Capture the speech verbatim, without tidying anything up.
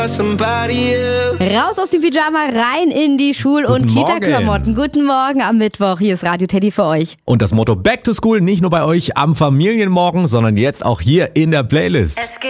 Raus aus dem Pyjama, rein in die Schul- und Guten Kita-Klamotten. Guten Morgen am Mittwoch. Hier ist Radio Teddy für euch. Und das Motto Back to School nicht nur bei euch am Familienmorgen, sondern jetzt auch hier in der Playlist. Es geht